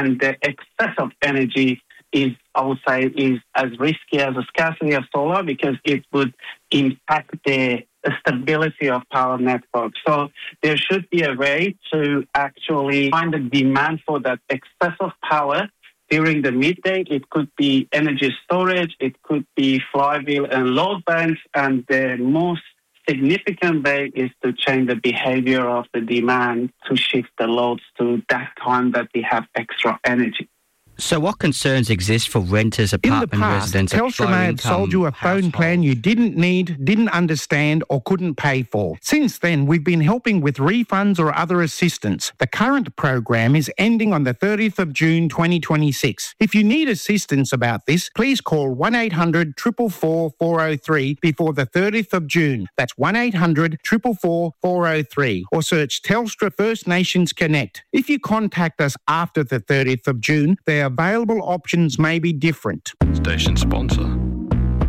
and the excess of energy is, I would say, is as risky as the scarcity of solar because it would impact the stability of power network. So there should be a way to actually find a demand for that excess of power during the midday. It could be energy storage, it could be flywheel and load banks, and the most significant way is to change the behavior of the demand to shift the loads to that time that we have extra energy. So what concerns exist for renters, apartment residents? Telstra may have sold you a phone plan you didn't need, didn't understand or couldn't pay for. Since then, we've been helping with refunds or other assistance. The current program is ending on the 30th of June 2026. If you need assistance about this, please call 1800 444 403 before the 30th of June. That's 1800 444 403 or search Telstra First Nations Connect. If you contact us after the 30th of June, their available options may be different. Station sponsor.